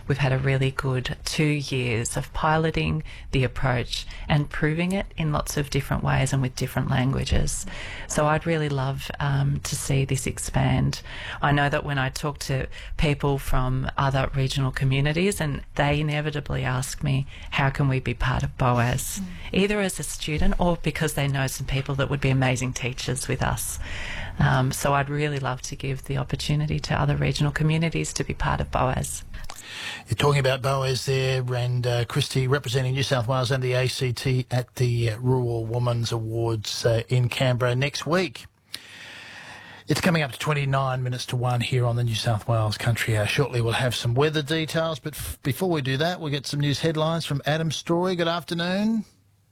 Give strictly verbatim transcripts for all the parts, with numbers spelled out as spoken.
we've had a really good two years of piloting the approach and proving it in lots of different ways and with different languages. So I'd really love um, to see this expand. I know that when I talk to people from other regional communities, and they inevitably ask me, how can we be part of BOAS, mm. either as a student or because they know some people that would be amazing teachers with us. Um, so I'd really love to give the opportunity to other regional communities to be part of BOAS. You're talking about BOAS there, and uh, Christy representing New South Wales and the A C T at the uh, Rural Women's Awards uh, in Canberra next week. It's coming up to twenty-nine minutes to one here on the New South Wales Country Hour. Shortly we'll have some weather details, but f- before we do that, we'll get some news headlines from Adam Story. Good afternoon.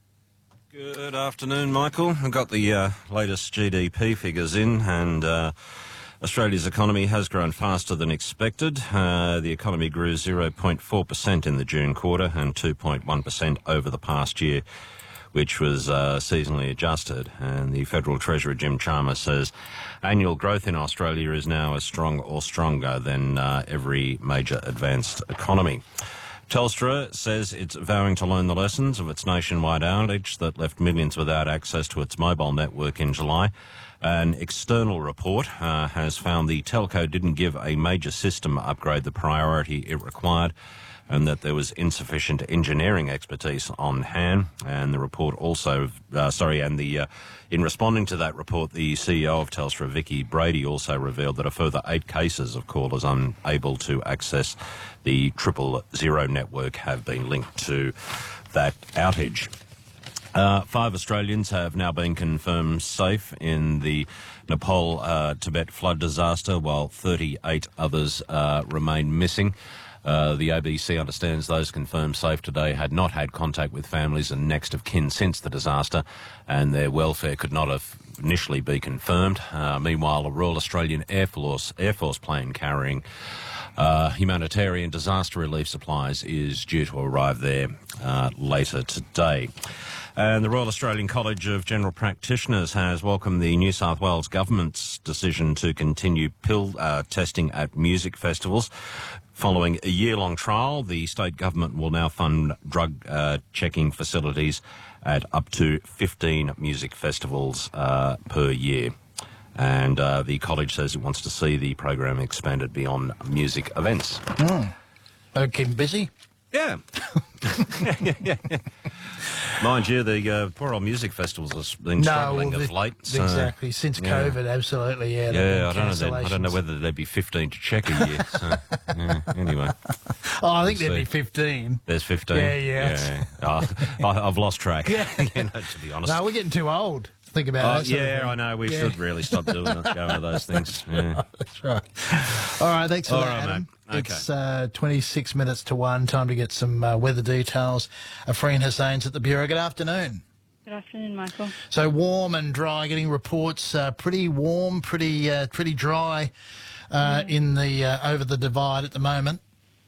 Good afternoon, Michael. I've got the uh, latest G D P figures in, and uh, Australia's economy has grown faster than expected. Uh, the economy grew zero point four percent in the June quarter and two point one percent over the past year, which was uh, seasonally adjusted. And the Federal Treasurer, Jim Chalmers, says annual growth in Australia is now as strong or stronger than uh, every major advanced economy. Telstra says it's vowing to learn the lessons of its nationwide outage that left millions without access to its mobile network in July. An external report uh, has found the telco didn't give a major system upgrade the priority it required, and that there was insufficient engineering expertise on hand. And the report also, uh, sorry, and the uh, in responding to that report, the C E O of Telstra, Vicky Brady, also revealed that a further eight cases of callers unable to access the triple zero network have been linked to that outage. Uh, five Australians have now been confirmed safe in the Nepal uh, Tibet flood disaster, while thirty-eight others uh, remain missing. Uh, the A B C understands those confirmed safe today had not had contact with families and next of kin since the disaster, and their welfare could not have initially be confirmed. Uh, meanwhile, a Royal Australian Air Force, Air Force plane carrying uh, humanitarian disaster relief supplies is due to arrive there uh, later today. And the Royal Australian College of General Practitioners has welcomed the New South Wales Government's decision to continue pill uh, testing at music festivals. Following a year-long trial, the state government will now fund drug uh, checking facilities at up to fifteen music festivals uh, per year. And uh, the college says it wants to see the program expanded beyond music events. Mm. Okay, busy? Yeah. yeah, yeah, yeah. Mind you, the uh, poor old music festivals have been no, struggling well, of late. So, exactly, since yeah. COVID, absolutely, yeah. Yeah, I don't, know then, I don't know whether there'd be fifteen to check a year. So, yeah, anyway. Oh, I think we'll there'd see. be fifteen. There's fifteen? Yeah, yeah. yeah. Oh, I, I've lost track, yeah. you know, to be honest. No, we're getting too old. Think about oh, it. Yeah, I know. We yeah. should really stop doing it, going to those things. Yeah. That's right. All right, thanks for All that, right, Adam. mate. Okay. It's uh, twenty-six minutes to one. Time to get some uh, weather details. Afrine Hussain's at the Bureau. Good afternoon. Good afternoon, Michael. So warm and dry. Getting reports. Uh, pretty warm, pretty uh, pretty dry uh, yeah. in the uh, over the divide at the moment.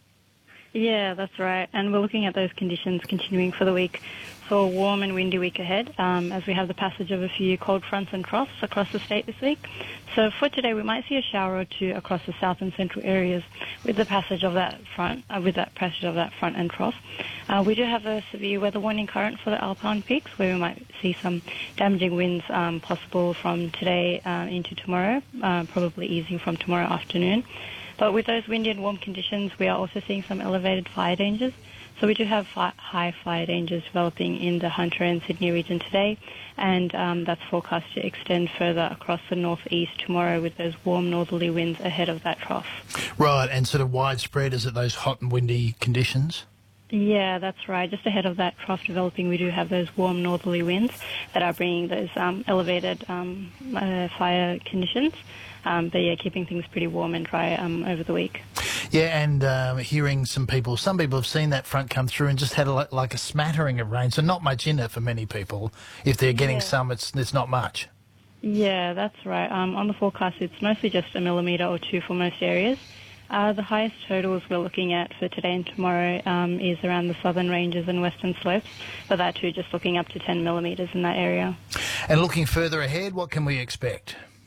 Yeah, that's right. And we're looking at those conditions continuing for the week. So a warm and windy week ahead um, as we have the passage of a few cold fronts and troughs across the state this week. So for today, we might see a shower or two across the south and central areas with the passage of that front, uh, with that passage of that front and trough. Uh, we do have a severe weather warning current for the Alpine peaks, where we might see some damaging winds um, possible from today uh, into tomorrow, uh, probably easing from tomorrow afternoon. But with those windy and warm conditions, we are also seeing some elevated fire dangers. So we do have fi- high fire dangers developing in the Hunter and Sydney region today, and um, that's forecast to extend further across the northeast tomorrow with those warm northerly winds ahead of that trough. Right, and sort of widespread, is it those hot and windy conditions? Yeah, that's right. Just ahead of that trough developing, we do have those warm northerly winds that are bringing those um, elevated um, uh, fire conditions. Um, but yeah, keeping things pretty warm and dry um, over the week. Yeah, and um, hearing some people, some people have seen that front come through and just had a, like a smattering of rain, so not much in it for many people. If they're getting yeah. some, it's it's not much. Yeah, that's right. Um, on the forecast, it's mostly just a millimetre or two for most areas. Uh, the highest totals we're looking at for today and tomorrow um, is around the southern ranges and western slopes, but that too just looking up to ten millimetres in that area. And looking further ahead, what can we expect?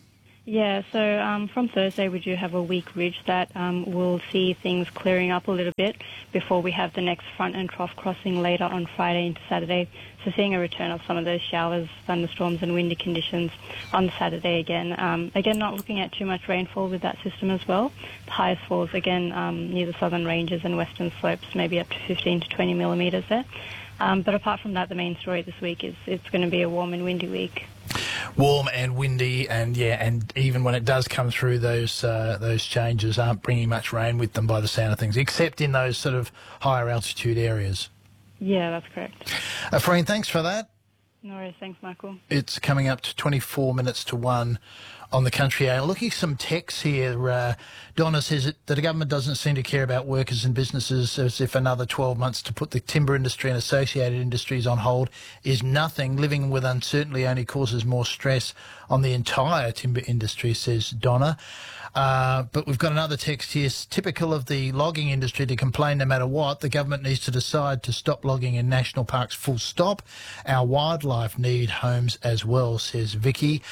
Yeah, so um, from Thursday we do have a weak ridge that um, will see things clearing up a little bit before we have the next front and trough crossing later on Friday into Saturday. So seeing a return of some of those showers, thunderstorms and windy conditions on Saturday again. Um, again, not looking at too much rainfall with that system as well. The highest falls, again, um, near the southern ranges and western slopes, maybe up to fifteen to twenty millimetres there. Um, but apart from that, the main story this week is it's going to be a warm and windy week. Warm and windy, and yeah, and even when it does come through, those uh, those changes aren't bringing much rain with them by the sound of things, except in those sort of higher altitude areas. Yeah, that's correct. Afreen, thanks for that. No worries. Thanks, Michael. It's coming up to twenty-four minutes to one on the Country Hour. Looking at some texts here, uh, Donna says that the government doesn't seem to care about workers and businesses, as if another twelve months to put the timber industry and associated industries on hold is nothing. Living with uncertainty only causes more stress on the entire timber industry, says Donna. Uh, but we've got another text here, typical of the logging industry to complain no matter what. The government needs to decide to stop logging in national parks, full stop. Our wildlife need homes as well, says Vicky.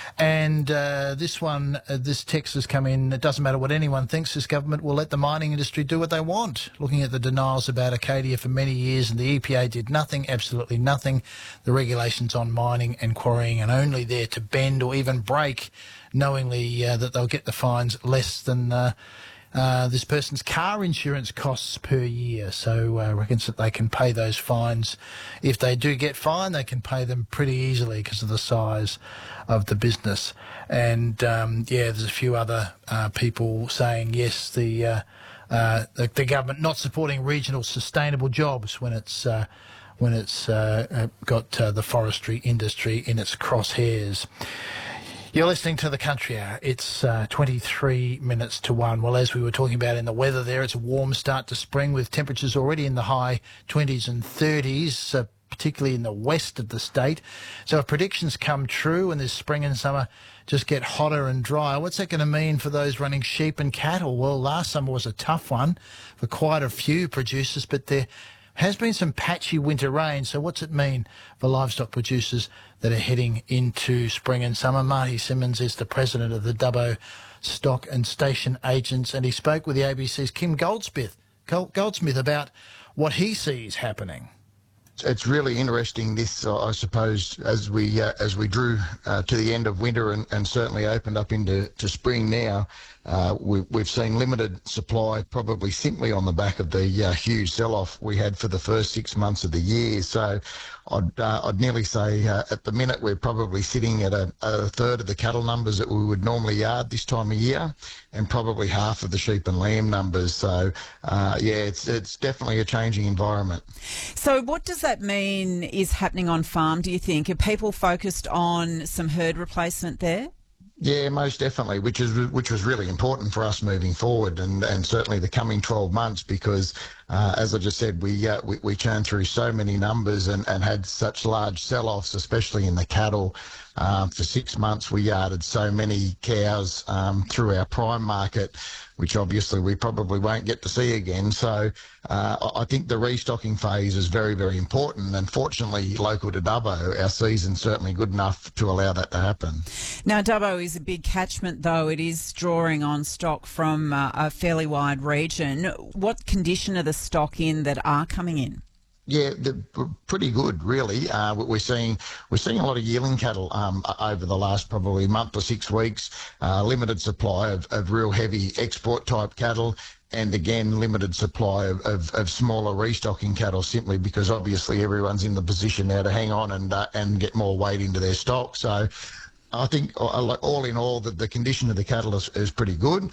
And uh, this one, uh, this text has come in, it doesn't matter what anyone thinks, this government will let the mining industry do what they want. Looking at the denials about Acadia for many years, and the E P A did nothing, absolutely nothing. The regulations on mining and quarrying are only there to bend or even break, knowingly uh, that they'll get the fines less than uh, uh, this person's car insurance costs per year. So I uh, reckon that they can pay those fines. If they do get fined, they can pay them pretty easily because of the size of the business. And um, yeah, there's a few other uh, people saying yes, the, uh, uh, the the government not supporting regional sustainable jobs when it's uh, when it's uh, got uh, the forestry industry in its crosshairs. You're listening to the Country Hour. It's uh, twenty-three minutes to one. Well, as we were talking about in the weather there, it's a warm start to spring with temperatures already in the high twenties and thirties, uh, particularly in the west of the state. So if predictions come true and this spring and summer just get hotter and drier, what's that going to mean for those running sheep and cattle? Well, last summer was a tough one for quite a few producers, but there has been some patchy winter rain. So what's it mean for livestock producers that are heading into spring and summer? Marty Simmons is the president of the Dubbo Stock and Station Agents, and he spoke with the A B C's Kim Goldsmith, Goldsmith about what he sees happening. It's really interesting, this, uh, I suppose, as we uh, as we drew uh, to the end of winter and, and certainly opened up into to spring now. Uh, we, we've seen limited supply, probably simply on the back of the uh, huge sell-off we had for the first six months of the year. So I'd, uh, I'd nearly say uh, at the minute we're probably sitting at a, a third of the cattle numbers that we would normally yard this time of year, and probably half of the sheep and lamb numbers. So, uh, yeah, it's it's definitely a changing environment. So what does that mean is happening on farm, do you think? Are people focused on some herd replacement there? Yeah, most definitely, which is which was really important for us moving forward, and, and certainly the coming twelve months, because uh, as I just said, we uh, we, we churned through so many numbers and, and had such large sell-offs, especially in the cattle. Um, for six months, we yarded so many cows um, through our prime market, which obviously we probably won't get to see again. So uh, I think the restocking phase is very, very important. And fortunately, local to Dubbo, our season's certainly good enough to allow that to happen. Now, Dubbo is a big catchment, though. It is drawing on stock from uh, a fairly wide region. What condition are the stock in that are coming in? Yeah, they're pretty good, really. Uh, we're seeing we're seeing a lot of yearling cattle um, over the last probably month or six weeks. Uh, limited supply of, of real heavy export type cattle, and again limited supply of, of, of smaller restocking cattle, simply because obviously everyone's in the position now to hang on and uh, and get more weight into their stock. So I think all in all, that the condition of the cattle is, is pretty good.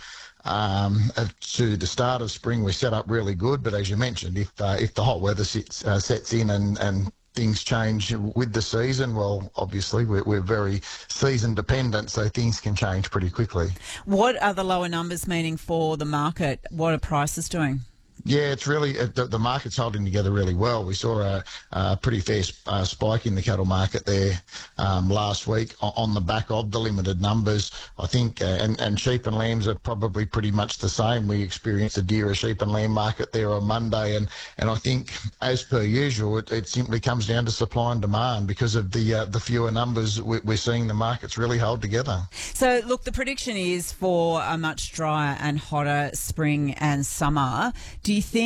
Um, to the start of spring, we're set up really good, but as you mentioned, if uh, if the hot weather sits, uh, sets in and, and things change with the season, well, obviously we're, we're very season dependent, so things can change pretty quickly. What are the lower numbers meaning for the market? What are prices doing? Yeah, it's really, uh, the, the market's holding together really well. We saw a, a pretty fair uh, spike in the cattle market there um, last week on, on the back of the limited numbers. I think, uh, and, and sheep and lambs are probably pretty much the same. We experienced a dearer sheep and lamb market there on Monday, and, and I think, as per usual, it, it simply comes down to supply and demand. Because of the uh, the fewer numbers, we, we're seeing the markets really hold together. So, look, the prediction is for a much drier and hotter spring and summer. Do you think